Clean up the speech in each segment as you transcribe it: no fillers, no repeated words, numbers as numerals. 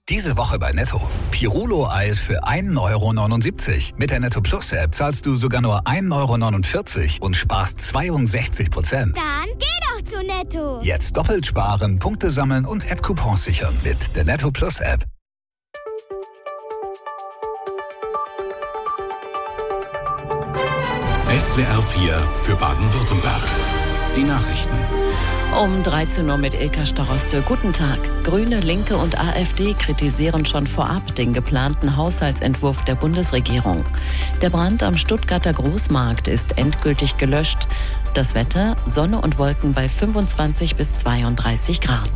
Diese Woche bei Netto. Pirulo-Eis für 1,79 €. Mit der Netto Plus App zahlst du sogar nur 1,49 € und sparst 62%. Dann geh doch zu Netto. Jetzt doppelt sparen, Punkte sammeln und App-Coupons sichern mit der Netto Plus App. SWR 4 für Baden-Württemberg. Die Nachrichten. Um 13 Uhr mit Ilka Staroste. Guten Tag. Grüne, Linke und AfD kritisieren schon vorab den geplanten Haushaltsentwurf der Bundesregierung. Der Brand am Stuttgarter Großmarkt ist endgültig gelöscht. Das Wetter: Sonne und Wolken bei 25 bis 32 Grad.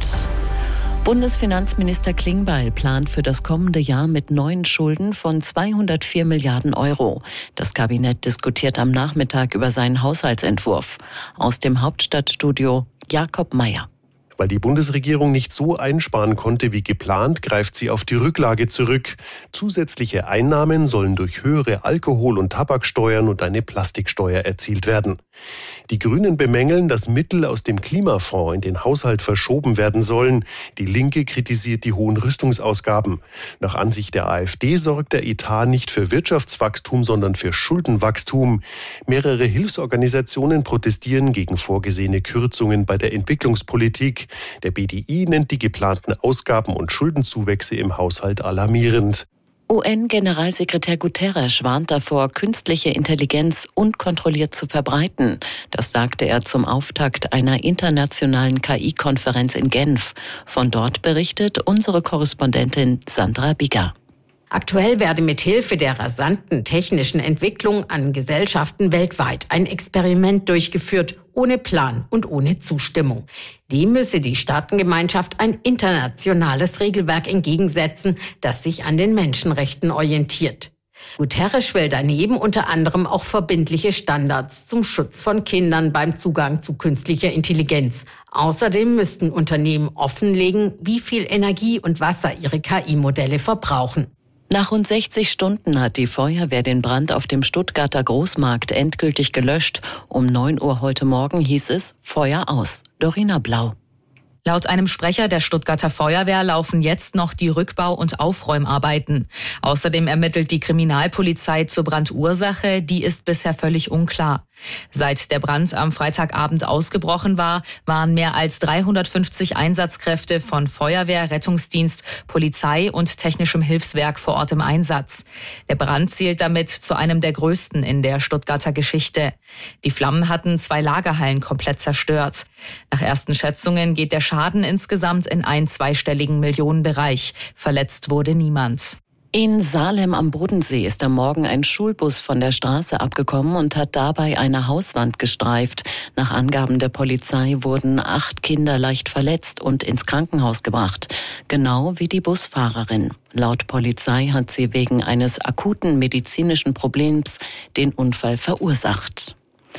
Bundesfinanzminister Klingbeil plant für das kommende Jahr mit neuen Schulden von 204 Milliarden €. Das Kabinett diskutiert am Nachmittag über seinen Haushaltsentwurf. Aus dem Hauptstadtstudio Jakob Mayer. Weil die Bundesregierung nicht so einsparen konnte wie geplant, greift sie auf die Rücklage zurück. Zusätzliche Einnahmen sollen durch höhere Alkohol- und Tabaksteuern und eine Plastiksteuer erzielt werden. Die Grünen bemängeln, dass Mittel aus dem Klimafonds in den Haushalt verschoben werden sollen. Die Linke kritisiert die hohen Rüstungsausgaben. Nach Ansicht der AfD sorgt der Etat nicht für Wirtschaftswachstum, sondern für Schuldenwachstum. Mehrere Hilfsorganisationen protestieren gegen vorgesehene Kürzungen bei der Entwicklungspolitik. Der BDI nennt die geplanten Ausgaben und Schuldenzuwächse im Haushalt alarmierend. UN-Generalsekretär Guterres warnt davor, künstliche Intelligenz unkontrolliert zu verbreiten. Das sagte er zum Auftakt einer internationalen KI-Konferenz in Genf. Von dort berichtet unsere Korrespondentin Sandra Bigger. Aktuell werde mithilfe der rasanten technischen Entwicklung an Gesellschaften weltweit ein Experiment durchgeführt, ohne Plan und ohne Zustimmung. Dem müsse die Staatengemeinschaft ein internationales Regelwerk entgegensetzen, das sich an den Menschenrechten orientiert. Guterres will daneben unter anderem auch verbindliche Standards zum Schutz von Kindern beim Zugang zu künstlicher Intelligenz. Außerdem müssten Unternehmen offenlegen, wie viel Energie und Wasser ihre KI-Modelle verbrauchen. Nach rund 60 Stunden hat die Feuerwehr den Brand auf dem Stuttgarter Großmarkt endgültig gelöscht. Um 9 Uhr heute Morgen hieß es Feuer aus. Dorina Blau. Laut einem Sprecher der Stuttgarter Feuerwehr laufen jetzt noch die Rückbau- und Aufräumarbeiten. Außerdem ermittelt die Kriminalpolizei zur Brandursache, die ist bisher völlig unklar. Seit der Brand am Freitagabend ausgebrochen war, waren mehr als 350 Einsatzkräfte von Feuerwehr, Rettungsdienst, Polizei und technischem Hilfswerk vor Ort im Einsatz. Der Brand zählt damit zu einem der größten in der Stuttgarter Geschichte. Die Flammen hatten 2 Lagerhallen komplett zerstört. Nach ersten Schätzungen geht der Schaden insgesamt in einen zweistelligen Millionenbereich. Verletzt wurde niemand. In Salem am Bodensee ist am Morgen ein Schulbus von der Straße abgekommen und hat dabei eine Hauswand gestreift. Nach Angaben der Polizei wurden 8 Kinder leicht verletzt und ins Krankenhaus gebracht. Genau wie die Busfahrerin. Laut Polizei hat sie wegen eines akuten medizinischen Problems den Unfall verursacht.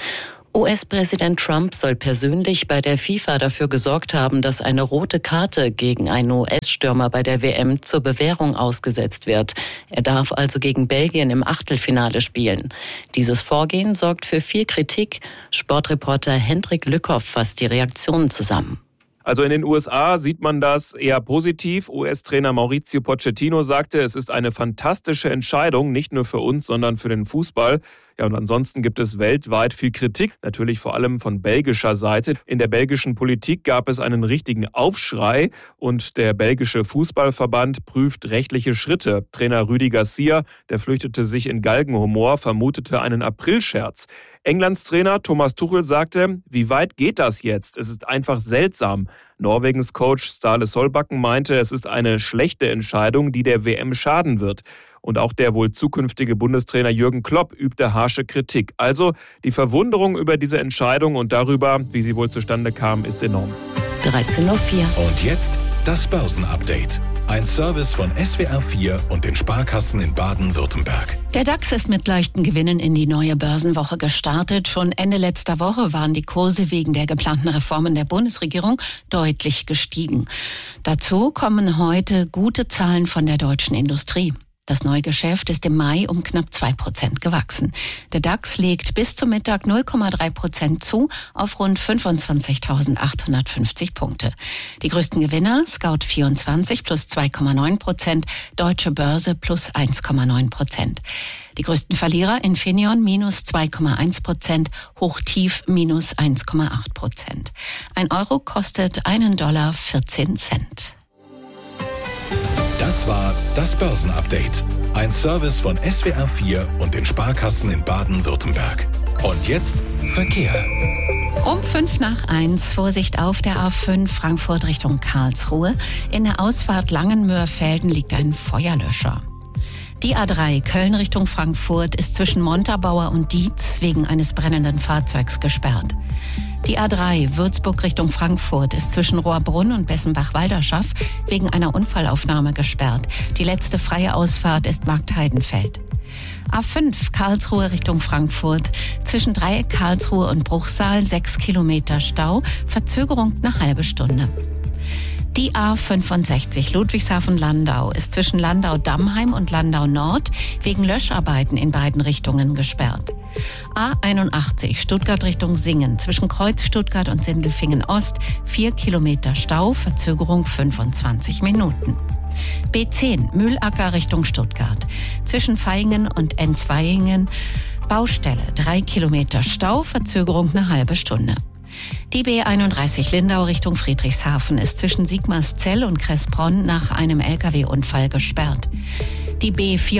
US-Präsident Trump soll persönlich bei der FIFA dafür gesorgt haben, dass eine rote Karte gegen einen US-Stürmer bei der WM zur Bewährung ausgesetzt wird. Er darf also gegen Belgien im Achtelfinale spielen. Dieses Vorgehen sorgt für viel Kritik. Sportreporter Hendrik Lückhoff fasst die Reaktionen zusammen. Also in den USA sieht man das eher positiv. US-Trainer Mauricio Pochettino sagte, es ist eine fantastische Entscheidung, nicht nur für uns, sondern für den Fußball. Ja, und ansonsten gibt es weltweit viel Kritik, natürlich vor allem von belgischer Seite. In der belgischen Politik gab es einen richtigen Aufschrei und der belgische Fußballverband prüft rechtliche Schritte. Trainer Rudi Garcia, der flüchtete sich in Galgenhumor, vermutete einen Aprilscherz. Englands Trainer Thomas Tuchel sagte, wie weit geht das jetzt? Es ist einfach seltsam. Norwegens Coach Ståle Solbakken meinte, es ist eine schlechte Entscheidung, die der WM schaden wird. Und auch der wohl zukünftige Bundestrainer Jürgen Klopp übte harsche Kritik. Also die Verwunderung über diese Entscheidung und darüber, wie sie wohl zustande kam, ist enorm. 13.04 Uhr. Und jetzt das Börsenupdate. Ein Service von SWR 4 und den Sparkassen in Baden-Württemberg. Der DAX ist mit leichten Gewinnen in die neue Börsenwoche gestartet. Schon Ende letzter Woche waren die Kurse wegen der geplanten Reformen der Bundesregierung deutlich gestiegen. Dazu kommen heute gute Zahlen von der deutschen Industrie. Das Neugeschäft ist im Mai um knapp 2% gewachsen. Der DAX legt bis zum Mittag 0,3% zu auf rund 25.850 Punkte. Die größten Gewinner Scout24 plus 2,9%, Deutsche Börse plus 1,9%. Die größten Verlierer Infineon minus 2,1%, Hochtief minus 1,8%. Ein Euro kostet $1,14. Das war das Börsenupdate. Ein Service von SWR4 und den Sparkassen in Baden-Württemberg. Und jetzt Verkehr. Um 1:05, Vorsicht auf der A5 Frankfurt Richtung Karlsruhe. In der Ausfahrt Langenmöhrfelden liegt ein Feuerlöscher. Die A3 Köln Richtung Frankfurt ist zwischen Montabaur und Dietz wegen eines brennenden Fahrzeugs gesperrt. Die A3 Würzburg Richtung Frankfurt ist zwischen Rohrbrunn und Bessenbach-Walderschaff wegen einer Unfallaufnahme gesperrt. Die letzte freie Ausfahrt ist Marktheidenfeld. A5 Karlsruhe Richtung Frankfurt. Zwischen Dreieck Karlsruhe und Bruchsal 6 Kilometer Stau. Verzögerung eine halbe Stunde. Die A65 Ludwigshafen-Landau ist zwischen Landau-Dammheim und Landau-Nord wegen Löscharbeiten in beiden Richtungen gesperrt. A81 Stuttgart Richtung Singen zwischen Kreuz Stuttgart und Sindelfingen-Ost 4 Kilometer Stau, Verzögerung 25 Minuten. B10 Mühlacker Richtung Stuttgart zwischen Vaihingen und Enzweihingen Baustelle 3 Kilometer Stau, Verzögerung eine halbe Stunde. Die B31 Lindau Richtung Friedrichshafen ist zwischen Sigmarszell und Kressbronn nach einem Lkw-Unfall gesperrt. Die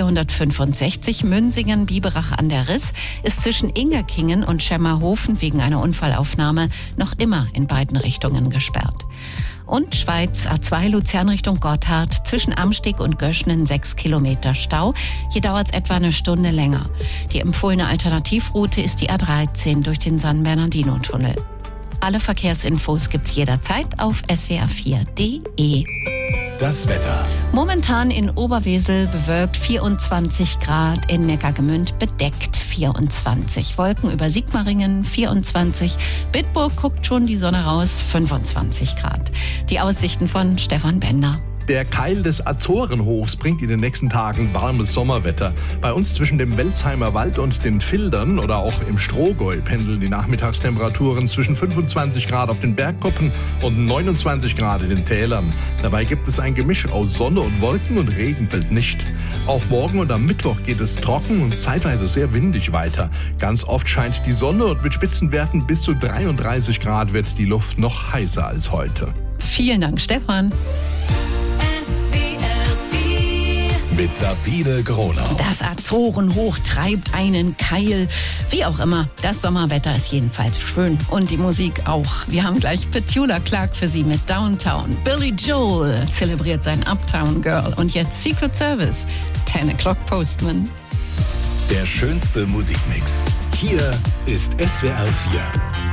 B465 Münsingen-Biberach an der Riss ist zwischen Ingerkingen und Schemmerhofen wegen einer Unfallaufnahme noch immer in beiden Richtungen gesperrt. Und Schweiz A2 Luzern Richtung Gotthard zwischen Amsteg und Göschnen 6 Kilometer Stau. Hier dauert es etwa eine Stunde länger. Die empfohlene Alternativroute ist die A13 durch den San Bernardino-Tunnel. Alle Verkehrsinfos gibt's jederzeit auf swr4.de. Das Wetter. Momentan in Oberwesel bewölkt 24 Grad, in Neckargemünd bedeckt 24. Wolken über Sigmaringen 24. Bitburg guckt schon die Sonne raus 25 Grad. Die Aussichten von Stefan Bender. Der Keil des Azorenhochs bringt in den nächsten Tagen warmes Sommerwetter. Bei uns zwischen dem Welzheimer Wald und den Fildern oder auch im Strohgäu pendeln die Nachmittagstemperaturen zwischen 25 Grad auf den Bergkuppen und 29 Grad in den Tälern. Dabei gibt es ein Gemisch aus Sonne und Wolken und Regen fällt nicht. Auch morgen und am Mittwoch geht es trocken und zeitweise sehr windig weiter. Ganz oft scheint die Sonne und mit Spitzenwerten bis zu 33 Grad wird die Luft noch heißer als heute. Vielen Dank, Stefan. Mit Sabine Gronau. Das Azorenhoch treibt einen Keil. Wie auch immer, das Sommerwetter ist jedenfalls schön. Und die Musik auch. Wir haben gleich Petula Clark für Sie mit Downtown. Billy Joel zelebriert sein Uptown Girl. Und jetzt Secret Service, 10 O'Clock Postman. Der schönste Musikmix. Hier ist SWR4.